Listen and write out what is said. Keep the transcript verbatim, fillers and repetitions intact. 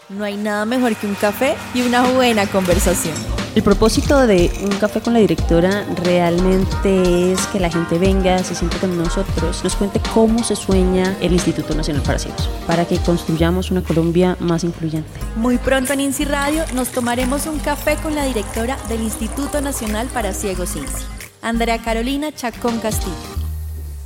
No hay nada mejor que un café y una buena conversación. El propósito de Un Café con la Directora realmente es que la gente venga, se siente con nosotros, nos cuente cómo se sueña el Instituto Nacional para Ciegos, para que construyamos una Colombia más incluyente. Muy pronto en INSI Radio nos tomaremos un café con la directora del Instituto Nacional para Ciegos INSI, Andrea Carolina Chacón Castillo.